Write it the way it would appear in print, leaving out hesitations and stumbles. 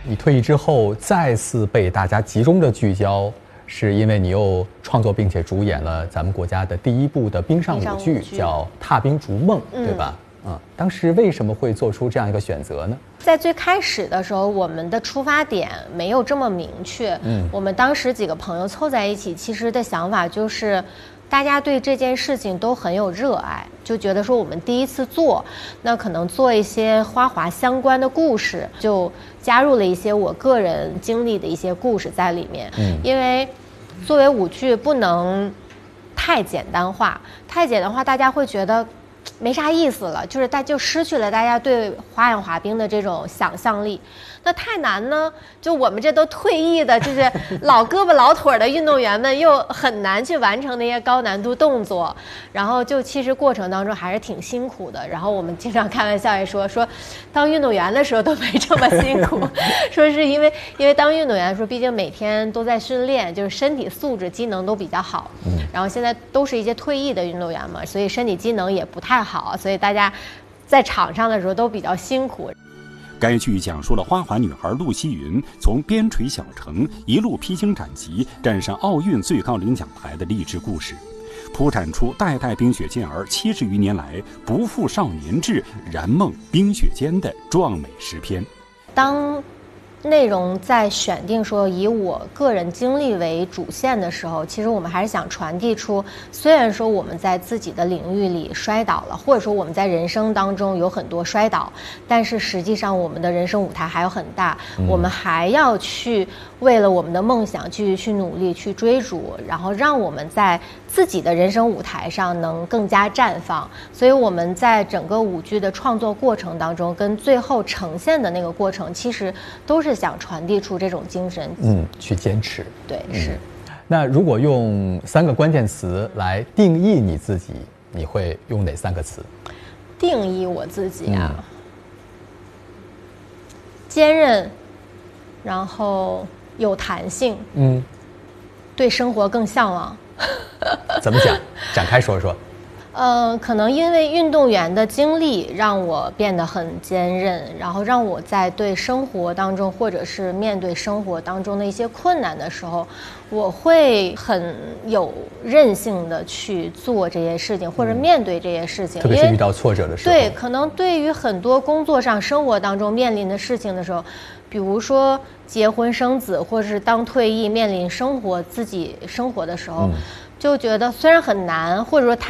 你退役之后再次被大家集中的聚焦，是因为你又创作并且主演了咱们国家的第一部的冰上舞剧，叫《踏冰逐梦》，对吧？当时为什么会做出这样一个选择呢？ 在最开始的时候，我们的出发点没有这么明确。我们当时几个朋友凑在一起，其实的想法就是，大家对这件事情都很有热爱，就觉得说我们第一次做，那可能做一些花滑相关的故事，就加入了一些我个人经历的一些故事在里面。因为作为舞剧不能太简单化，大家会觉得没啥意思了，就是就失去了大家对花样滑冰的这种想象力。那太难呢，就我们这都退役的，就是老胳膊老腿的运动员们，又很难去完成那些高难度动作，然后就其实过程当中还是挺辛苦的。然后我们经常开玩笑也说当运动员的时候都没这么辛苦，说是因为当运动员的时候，毕竟每天都在训练，就是身体素质机能都比较好。然后现在都是一些退役的运动员嘛，所以身体机能也不太好，所以大家在场上的时候都比较辛苦。 该剧讲述了花滑女孩陆希云从边陲小城一路披荆斩棘，站上奥运最高领奖台的励志故事，铺展出代代冰雪健儿70余年来不负少年志、燃梦冰雪间的壮美诗篇。 当内容在选定说以我个人经历为主线的时候，其实我们还是想传递出，虽然说我们在自己的领域里摔倒了，或者说我们在人生当中有很多摔倒，但是实际上我们的人生舞台还有很大，我们还要去为了我们的梦想继续去努力去追逐，然后让我们在自己的人生舞台上能更加绽放。所以我们在整个舞剧的创作过程当中，跟最后呈现的那个过程，其实都是想传递出这种精神， 去坚持。 对，是。 那如果用3个关键词来定义你自己，你会用哪3个词？ 定义我自己啊，坚韧，然后有弹性，对生活更向往。 怎么讲？展开说说。 可能因为运动员的经历让我变得很坚韧，然后让我在对生活当中，或者是面对生活当中的一些困难的时候，我会很有韧性的去做这些事情，或者面对这些事情。 特别是遇到挫折的时候。 对，可能对于很多工作上、生活当中面临的事情的时候，比如说结婚生子，或者是当退役面临自己生活的时候，就觉得虽然很难，或者说